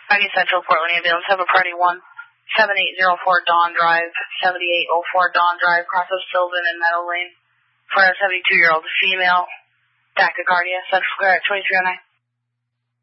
County Central, Portland ambulance, have a party 17804 Dawn Drive, 7804 Dawn Drive, cross of Sylvan and Meadow Lane, for a 72-year-old female, tachycardia, central square at 2309.